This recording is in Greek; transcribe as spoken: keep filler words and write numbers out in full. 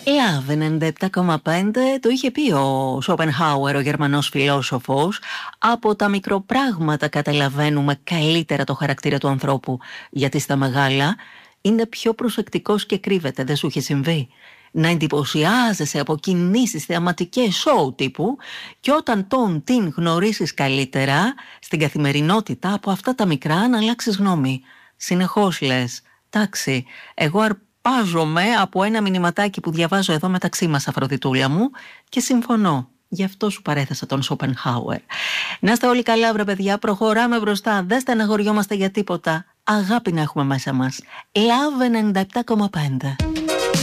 Love ενενήντα επτά κόμμα πέντε, το είχε πει ο Σόπενχάουερ, ο Γερμανός φιλόσοφος. Από τα μικροπράγματα καταλαβαίνουμε καλύτερα το χαρακτήρα του ανθρώπου, γιατί στα μεγάλα είναι πιο προσεκτικός και κρύβεται. Δεν σου είχε συμβεί να εντυπωσιάζεσαι από κινήσεις θεαματικές σοου τύπου, και όταν τον την γνωρίσεις καλύτερα στην καθημερινότητα, από αυτά τα μικρά να αλλάξεις γνώμη? Συνεχώς λες, εντάξει, εγώ αρπάζομαι από ένα μηνυματάκι που διαβάζω εδώ μεταξύ μας, Αφροδιτούλα μου, και συμφωνώ. Γι' αυτό σου παρέθεσα τον Σόπενχάουερ. Να είστε όλοι καλά, βρε παιδιά, προχωράμε μπροστά, δεν στεναχωριόμαστε για τίποτα. Αγάπη να έχουμε μέσα μας. Love ενενήντα επτά κόμμα πέντε.